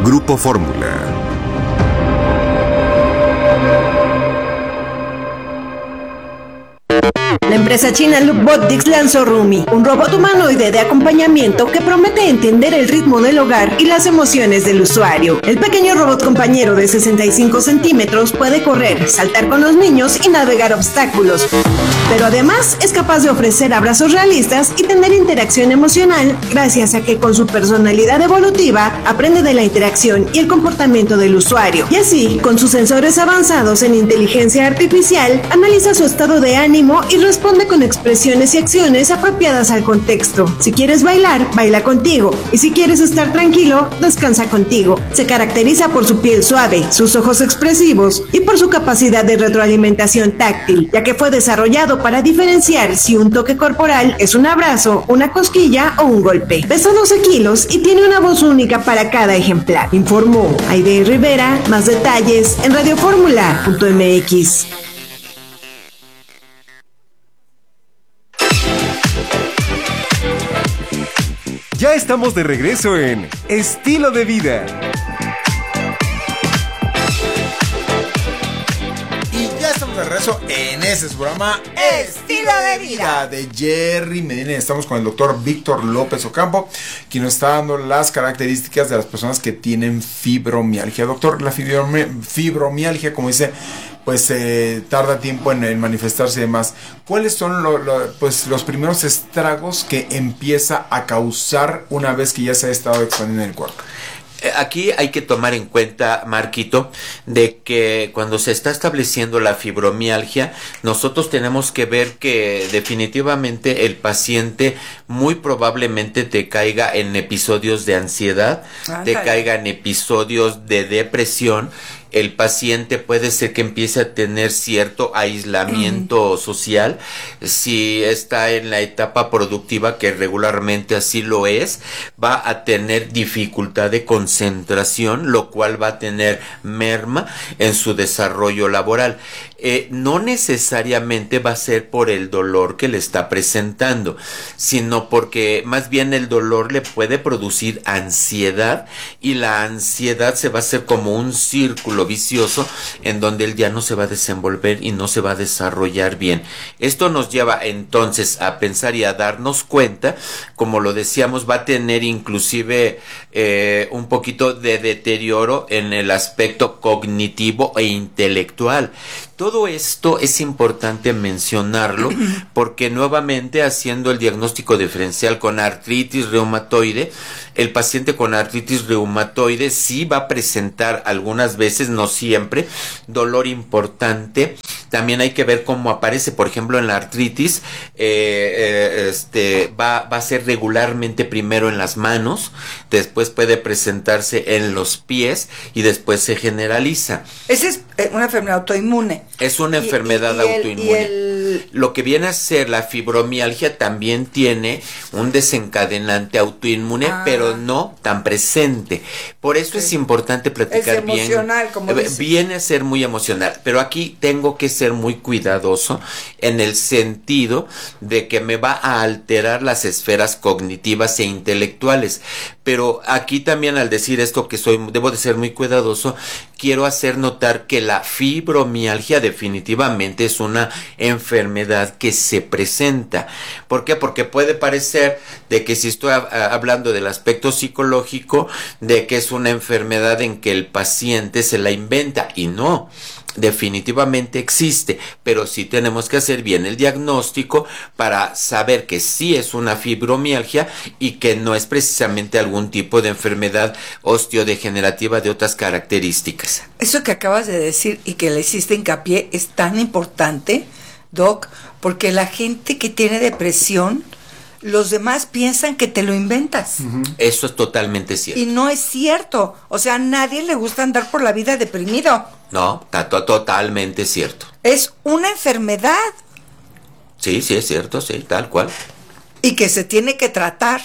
Grupo Fórmula. La empresa china Lookbotics lanzó Rumi, un robot humanoide de acompañamiento que promete entender el ritmo del hogar y las emociones del usuario. El pequeño robot compañero de 65 centímetros puede correr, saltar con los niños y navegar obstáculos, pero además es capaz de ofrecer abrazos realistas y tener interacción emocional gracias a que con su personalidad evolutiva aprende de la interacción y el comportamiento del usuario. Y así, con sus sensores avanzados en inteligencia artificial, analiza su estado de ánimo y responde con expresiones y acciones apropiadas al contexto. Si quieres bailar, baila contigo. Y si quieres estar tranquilo, descansa contigo. Se caracteriza por su piel suave, sus ojos expresivos y por su capacidad de retroalimentación táctil, ya que fue desarrollado para diferenciar si un toque corporal es un abrazo, una cosquilla o un golpe. Pesa 12 kilos y tiene una voz única para cada ejemplar. Informó Aide Rivera. Más detalles en radioformula.mx. Ya estamos de regreso en Estilo de Vida. Y ya estamos de regreso en ese programa Estilo de Vida de Jerry Medina. Estamos con el doctor Víctor López Ocampo, quien nos está dando las características de las personas que tienen fibromialgia. Doctor, la fibromialgia, como dice, pues tarda tiempo en manifestarse y demás. ¿Cuáles son pues, los primeros estragos que empieza a causar una vez que ya se ha estado expandiendo en el cuerpo? Aquí hay que tomar en cuenta, Marquito, de que cuando se está estableciendo la fibromialgia, nosotros tenemos que ver que definitivamente el paciente muy probablemente te caiga en episodios de ansiedad, te caiga en episodios de depresión. El paciente puede ser que empiece a tener cierto aislamiento social, si está en la etapa productiva, que regularmente así lo es, va a tener dificultad de concentración, lo cual va a tener merma en su desarrollo laboral. No necesariamente va a ser por el dolor que le está presentando, sino porque más bien el dolor le puede producir ansiedad, y la ansiedad se va a hacer como un círculo vicioso en donde él ya no se va a desenvolver y no se va a desarrollar bien. Esto nos lleva entonces a pensar y a darnos cuenta, como lo decíamos, va a tener inclusive un poquito de deterioro en el aspecto cognitivo e intelectual. Todo esto es importante mencionarlo porque nuevamente, haciendo el diagnóstico diferencial con artritis reumatoide, el paciente con artritis reumatoide sí va a presentar algunas veces, no siempre, dolor importante. También hay que ver cómo aparece, por ejemplo, en la artritis, va a ser regularmente primero en las manos, después puede presentarse en los pies y después se generaliza. Esa es una enfermedad autoinmune. Es una enfermedad autoinmune. Lo que viene a ser la fibromialgia también tiene un desencadenante autoinmune, pero no tan presente. Por eso es importante platicar es emocional, bien. Como dices. Viene a ser muy emocional, pero aquí tengo que ser muy cuidadoso en el sentido de que me va a alterar las esferas cognitivas e intelectuales. Pero aquí también, al decir esto, que debo de ser muy cuidadoso, quiero hacer notar que la fibromialgia definitivamente es una enfermedad que se presenta. ¿Por qué? Porque puede parecer de que, si estoy hablando del aspecto psicológico, de que es una enfermedad en que el paciente se la inventa, y no. Definitivamente existe, pero sí tenemos que hacer bien el diagnóstico para saber que sí es una fibromialgia y que no es precisamente algún tipo de enfermedad osteodegenerativa de otras características. Eso que acabas de decir y que le hiciste hincapié es tan importante, Doc, porque la gente que tiene depresión, los demás piensan que te lo inventas. Eso es totalmente cierto. Y no es cierto. O sea, a nadie le gusta andar por la vida deprimido. No, está totalmente cierto. Es una enfermedad. Sí, es cierto, sí, tal cual. Y que se tiene que tratar.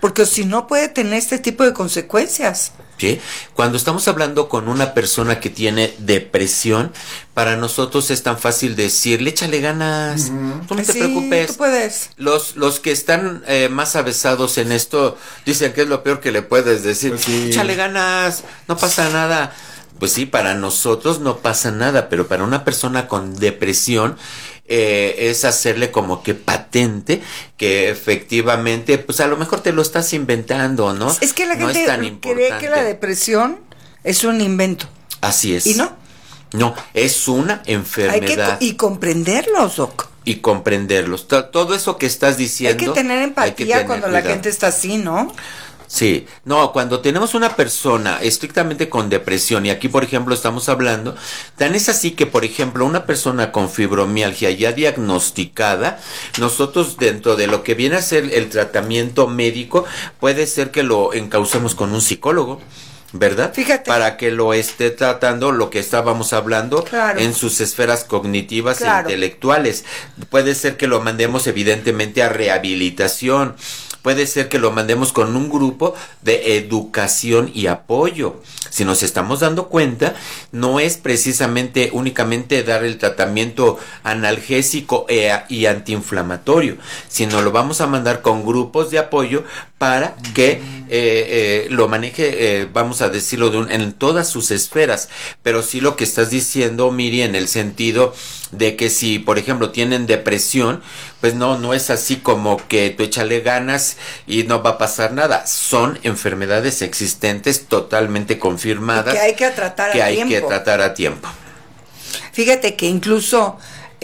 porque si no puede tener este tipo de consecuencias. ¿Sí? Cuando estamos hablando con una persona que tiene depresión, para nosotros es tan fácil decirle, échale ganas, tú no te preocupes. Tú puedes. Los que están más avesados en esto dicen que es lo peor que le puedes decir. Pues sí. Échale ganas, no pasa nada. Pues sí, para nosotros no pasa nada, pero para una persona con depresión es hacerle como que patente que efectivamente, pues a lo mejor te lo estás inventando, ¿no? Es que la No gente es tan cree importante. que la depresión es un invento. Así es. ¿Y no? No, es una enfermedad. Y comprenderlos, Doc. Y comprenderlos. Todo eso que estás diciendo. Hay que tener empatía cuando la cuidado. gente está así, ¿no? Sí, no, cuando tenemos una persona estrictamente con depresión, y aquí por ejemplo estamos hablando, tan es así que por ejemplo una persona con fibromialgia ya diagnosticada, nosotros dentro de lo que viene a ser el tratamiento médico, puede ser que lo encaucemos con un psicólogo, ¿verdad? Fíjate. Para que lo esté tratando lo que estábamos hablando Claro. en sus esferas cognitivas Claro. e intelectuales. Puede ser que lo mandemos evidentemente a rehabilitación. Puede ser que lo mandemos con un grupo de educación y apoyo. Si nos estamos dando cuenta, no es precisamente únicamente dar el tratamiento analgésico y antiinflamatorio, sino lo vamos a mandar con grupos de apoyo para que lo maneje, vamos a decirlo, en todas sus esferas. Pero sí lo que estás diciendo, Miri, en el sentido de que si, por ejemplo, tienen depresión, pues no es así como que tú échale ganas y no va a pasar nada. Son enfermedades existentes totalmente confirmadas Y que hay que tratar que a hay tiempo. que tratar a tiempo. Fíjate que incluso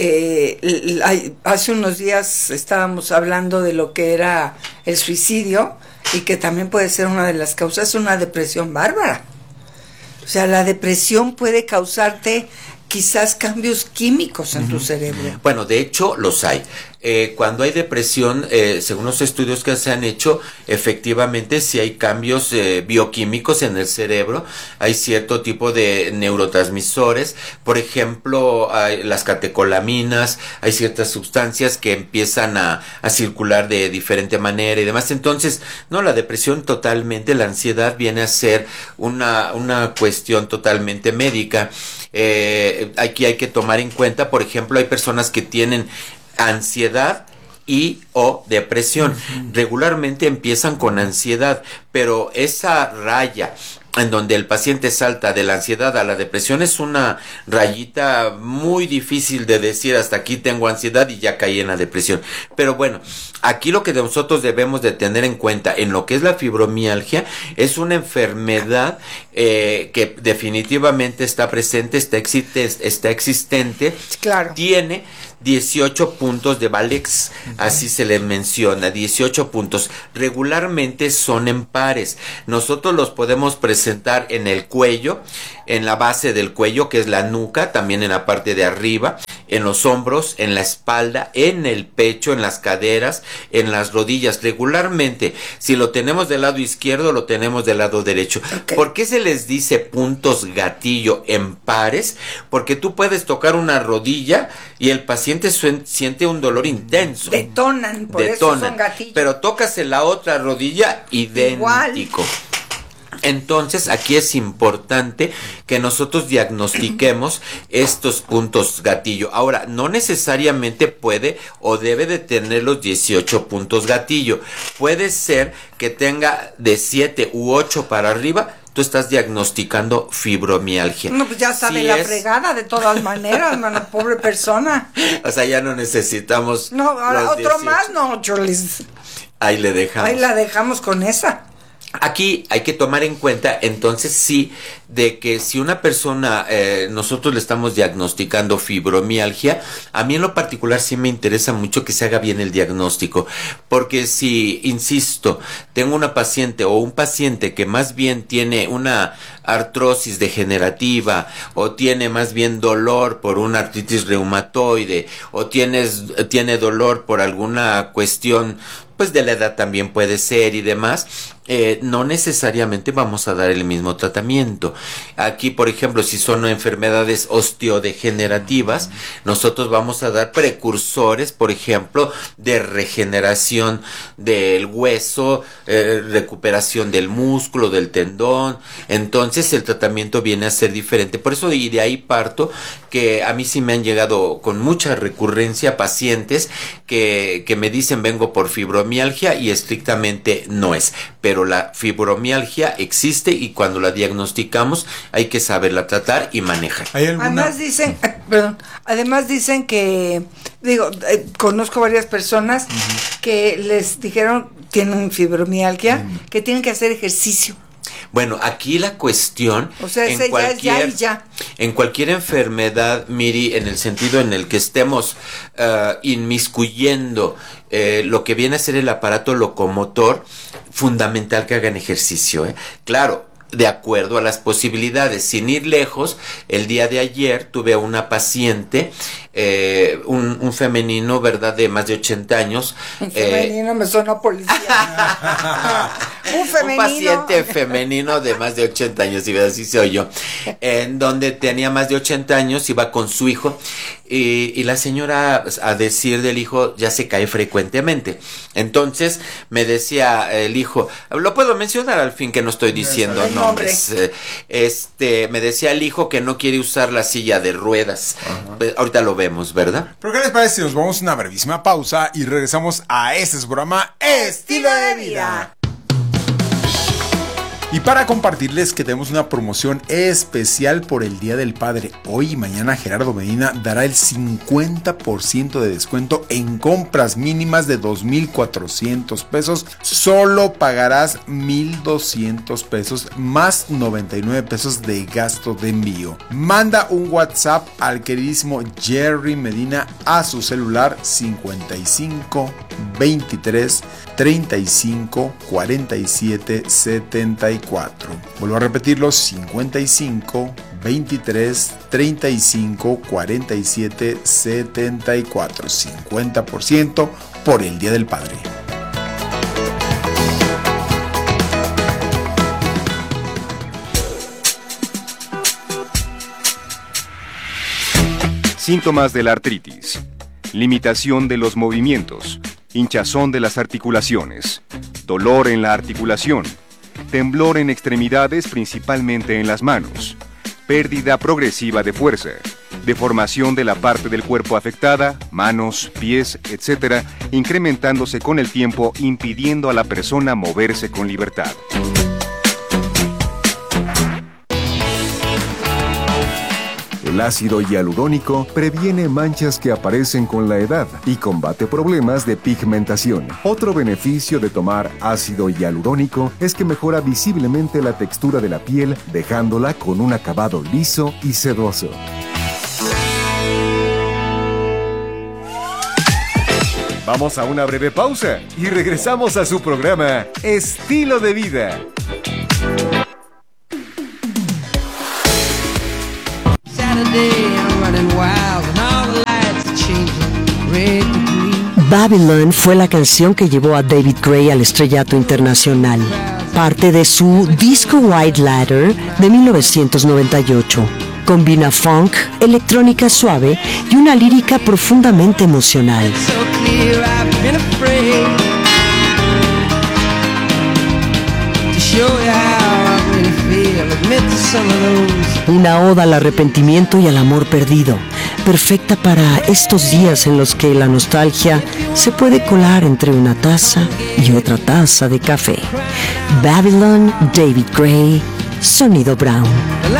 hace unos días estábamos hablando de lo que era el suicidio y que también puede ser una de las causas, una depresión bárbara. O sea, la depresión puede causarte quizás cambios químicos en tu cerebro. Bueno, de hecho los hay. Cuando hay depresión, según los estudios que se han hecho, efectivamente sí hay cambios bioquímicos en el cerebro, hay cierto tipo de neurotransmisores, por ejemplo, hay las catecolaminas, hay ciertas sustancias que empiezan a circular de diferente manera y demás. Entonces, no, la depresión totalmente, la ansiedad viene a ser una cuestión totalmente médica. Aquí hay que tomar en cuenta, por ejemplo, hay personas que tienen ansiedad y o depresión. Regularmente empiezan con ansiedad, pero esa raya en donde el paciente salta de la ansiedad a la depresión es una rayita muy difícil de decir hasta aquí tengo ansiedad y ya caí en la depresión. Pero bueno, aquí lo que nosotros debemos de tener en cuenta en lo que es la fibromialgia es una enfermedad que definitivamente está presente, está existente, Claro. tiene 18 puntos de Valex, así se le menciona, 18 puntos. Regularmente son en pares. Nosotros los podemos presentar en el cuello, en la base del cuello, que es la nuca, también en la parte de arriba, en los hombros, en la espalda, en el pecho, en las caderas, en las rodillas. Regularmente, si lo tenemos del lado izquierdo, lo tenemos del lado derecho. Okay. ¿Por qué se les dice puntos gatillo en pares? Porque tú puedes tocar una rodilla y el paciente siente un dolor intenso. Detonan, por eso son gatillos. Pero tocas en la otra rodilla, idéntico. Entonces aquí es importante que nosotros diagnostiquemos estos puntos gatillo. Ahora, no necesariamente puede o debe de tener los 18 puntos gatillo. Puede ser que tenga de 7 u 8 para arriba. Tú estás diagnosticando fibromialgia. No, pues ya sabe Si la es- fregada de todas maneras, mano, pobre persona. O sea, ya no necesitamos. No, ahora los otro 18. más, no, Cholis. Ahí le dejamos. Ahí la dejamos con esa. Aquí hay que tomar en cuenta, entonces sí, de que si una persona, nosotros le estamos diagnosticando fibromialgia, a mí en lo particular sí me interesa mucho que se haga bien el diagnóstico, porque si, insisto, tengo una paciente o un paciente que más bien tiene una artrosis degenerativa o tiene más bien dolor por una artritis reumatoide o tiene dolor por alguna cuestión, pues de la edad también puede ser y demás, no necesariamente vamos a dar el mismo tratamiento. Aquí, por ejemplo, si son enfermedades osteodegenerativas, nosotros vamos a dar precursores, por ejemplo, de regeneración del hueso, recuperación del músculo, del tendón. Entonces el tratamiento viene a ser diferente. Por eso, y de ahí parto, que a mí sí me han llegado con mucha recurrencia pacientes que me dicen vengo por fibromialgia, y estrictamente no es. Pero la fibromialgia existe, y cuando la diagnosticamos hay que saberla tratar y manejar. Además dicen que, conozco varias personas que les dijeron tienen fibromialgia, que tienen que hacer ejercicio. Bueno, aquí la cuestión, o sea, en cualquier enfermedad, Miri, en el sentido en el que estemos inmiscuyendo lo que viene a ser el aparato locomotor, fundamental que hagan ejercicio, Claro, de acuerdo a las posibilidades, sin ir lejos. El día de ayer tuve a una paciente, un femenino, ¿verdad?, de más de 80 años. Un femenino me suena policía. Un paciente femenino de más de 80 años, y así soy yo, en donde tenía más de 80 años, iba con su hijo, y la señora, a decir del hijo, ya se cae frecuentemente. Entonces me decía el hijo, lo puedo mencionar al fin que no estoy diciendo nombres, me decía el hijo que no quiere usar la silla de ruedas. Ahorita lo vemos, ¿verdad? Pero ¿qué les parece si nos vamos a una brevísima pausa y regresamos a este programa Estilo de Vida? Y para compartirles que tenemos una promoción especial por el Día del Padre. Hoy y mañana Gerardo Medina dará el 50% de descuento en compras mínimas de 2,400 pesos. Solo pagarás 1,200 pesos más 99 pesos de gasto de envío. Manda un WhatsApp al queridísimo Jerry Medina a su celular 55 23 35 47 74. Vuelvo a repetirlo: 55 23 35 47 74. 50% por el Día del Padre. Síntomas de la artritis: limitación de los movimientos, hinchazón de las articulaciones, dolor en la articulación, temblor en extremidades, principalmente en las manos, pérdida progresiva de fuerza, deformación de la parte del cuerpo afectada, manos, pies, etc., incrementándose con el tiempo, impidiendo a la persona moverse con libertad. El ácido hialurónico previene manchas que aparecen con la edad y combate problemas de pigmentación. Otro beneficio de tomar ácido hialurónico es que mejora visiblemente la textura de la piel, dejándola con un acabado liso y sedoso. Vamos a una breve pausa y regresamos a su programa Estilo de Vida. Babylon fue la canción que llevó a David Gray al estrellato internacional, parte de su disco White Ladder de 1998. Combina funk, electrónica suave y una lírica profundamente emocional. Una oda al arrepentimiento y al amor perdido, perfecta para estos días en los que la nostalgia se puede colar entre una taza y otra taza de café. Babylon, David Gray, Sonido Brown.